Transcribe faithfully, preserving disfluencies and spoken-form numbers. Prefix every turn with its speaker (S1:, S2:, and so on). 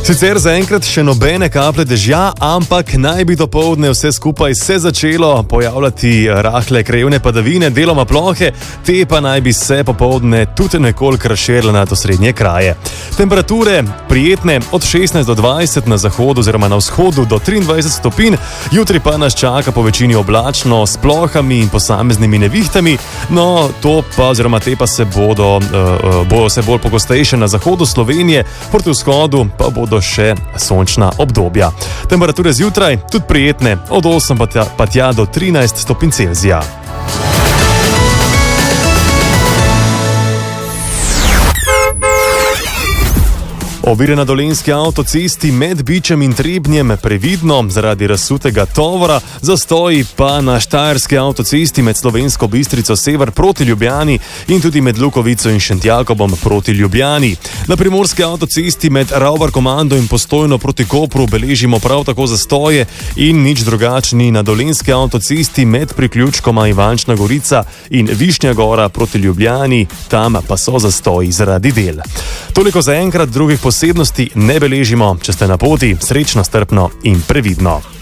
S1: Sicer zaenkrat še nobene kaplje dežja, ampak naj bi dopoldne vse skupaj se začelo pojavljati rahle krajevne padavine, deloma plohe, te pa naj bi se popoldne tudi nekoliko razširile nad osrednje kraje. Temperature prijetne od šestnajst do dvajset na zahodu oziroma na vzhodu do triindvajset stopinj, jutri pa nas čaka po večini oblačno s plohami in posameznimi nevihtami, no to pa oziroma te pa se bodo, uh, bodo se bolj pogostejše na zahodu Slovenije, proti vzhodu pa bodo še sončna obdobja. Temperature zjutraj tudi prijetne, od osem pa tja, pa tja do trinajst stopinj Celzija. Ovire na dolenjski avtocesti med Bičem in Trebnjem previdno zaradi razsutega tovora, zastoji pa na štajerski avtocesti med Slovensko Bistrico sever proti Ljubljani in tudi med Lukovico in Šentjakobom proti Ljubljani. Na primorski avtocesti med Ravbar-Komando in Postojno proti Kopru beležimo prav tako zastoje in nič drugačni na dolenjski avtocesti med priključkoma Ivančna Gorica in Višnja Gora proti Ljubljani, tam pa so zastoji zaradi del. Toliko za enkrat, drugih posebnosti ne beležimo, če ste na poti, srečno, strpno in previdno.